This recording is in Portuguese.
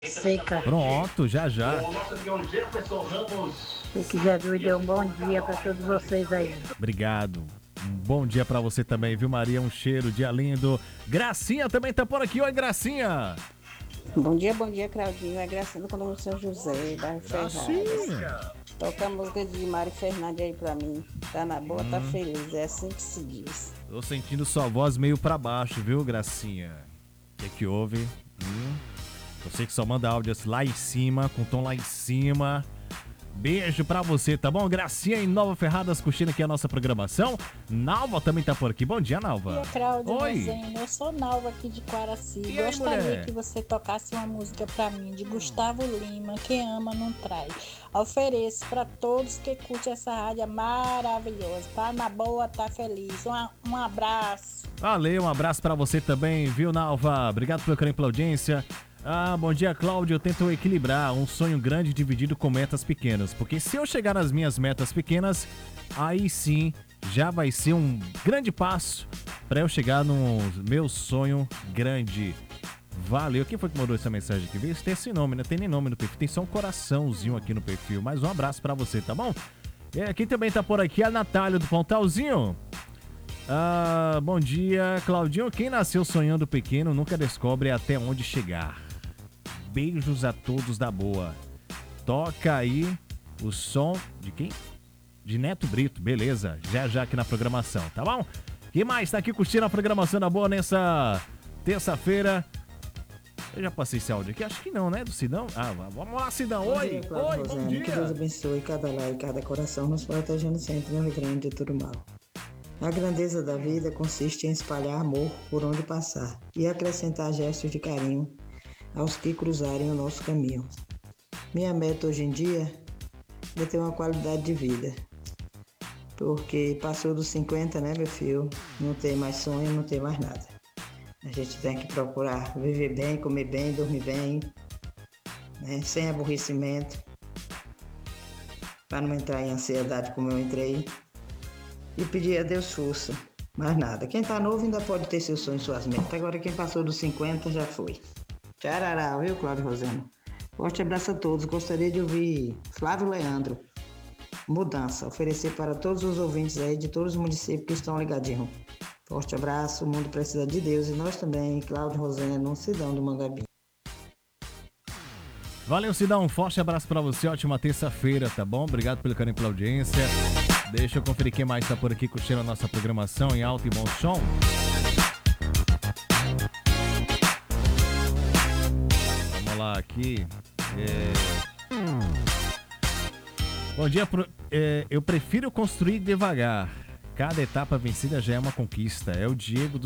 Seca. Pronto, já já. Que Jesus dê um bom dia para todos vocês aí. Obrigado. Um bom dia pra você também, viu, Maria? Um cheiro, dia lindo. Gracinha também tá por aqui. Oi, Gracinha. Bom dia, Claudinho. É Gracinha do Condomínio São José, bairro Ferradas. Gracinha. Toca a música de Mário Fernandes aí pra mim. Tá na boa, tá feliz. É assim que se diz. Tô sentindo sua voz meio pra baixo, viu, Gracinha? O que houve? Você que só manda áudios lá em cima, com tom lá em cima. Beijo pra você, tá bom? Gracinha em Nova Ferradas curtindo aqui a nossa programação. Nalva também tá por aqui. Bom dia, Nalva. Bom dia, Cláudio. Oi. Eu sou Nalva aqui de Quaraci. E aí, Gostaria mulher? que você tocasse uma música pra mim de Gustavo Lima, Quem Ama Não Trai. Ofereço pra todos que curtem essa rádio maravilhosa. Tá na boa, tá feliz. Um abraço. Valeu, um abraço pra você também, viu, Nalva? Obrigado pelo carinho, pela audiência. Bom dia, Cláudio. Eu tento equilibrar um sonho grande dividido com metas pequenas, porque se eu chegar nas minhas metas pequenas, aí sim já vai ser um grande passo pra eu chegar no meu sonho grande. Valeu. Quem foi que mandou essa mensagem aqui? Vê se tem esse nome, né? Tem nem nome no perfil, tem só um coraçãozinho aqui no perfil. Mas um abraço pra você, tá bom? E quem também tá por aqui é a Natália do Pontalzinho. Bom dia, Claudinho. Quem nasceu sonhando pequeno nunca descobre até onde chegar. Beijos a todos da boa. Toca aí o som de quem? De Neto Brito, beleza. Já aqui na programação, tá bom? Quem mais tá aqui curtindo a programação da boa nessa terça-feira? Eu já passei esse áudio aqui? Acho que não, né? Do Sidão? Vamos lá, Sidão. Oi, bom dia. Que Deus abençoe cada lar e cada coração, nos protegendo sempre no livrando de todo mal. A grandeza da vida consiste em espalhar amor por onde passar e acrescentar gestos de carinho aos que cruzarem o nosso caminho. Minha meta hoje em dia é ter uma qualidade de vida, porque passou dos 50, né, meu filho? Não tem mais sonho, não tem mais nada. A gente tem que procurar viver bem, comer bem, dormir bem, né, sem aborrecimento, para não entrar em ansiedade como eu entrei. E pedir a Deus força, mais nada. Quem tá novo ainda pode ter seus sonhos e suas metas. Agora quem passou dos 50 já foi. Tcharará, viu, Cláudio Roseno? Forte abraço a todos. Gostaria de ouvir Flávio Leandro. Mudança. Oferecer para todos os ouvintes aí de todos os municípios que estão ligadinhos. Forte abraço. O mundo precisa de Deus e nós também. Cláudio Roseno, Cidão do Mangabi. Valeu, Sidão. Um forte abraço pra você. Ótima terça-feira, tá bom? Obrigado pelo carinho e pela audiência. Deixa eu conferir quem mais tá por aqui curtindo a nossa programação em alto e bom som. Vamos lá aqui. Bom dia. Eu prefiro construir devagar. Cada etapa vencida já é uma conquista. É o Diego do